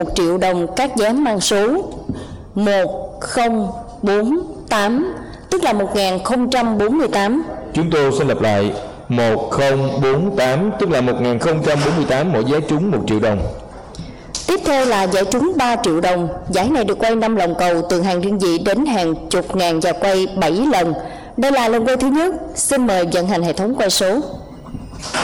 1 triệu đồng các dám mang số 1048, tức là 1048. Chúng tôi xin lặp lại: 1048, tức là 1048, mỗi giải trúng 1 triệu đồng. Tiếp theo là giải trúng 3 triệu đồng. Giải này được quay 5 lần cầu từ hàng riêng dị đến hàng chục ngàn và quay 7 lần. Đây là lần quay thứ nhất. Xin mời vận hành hệ thống quay số.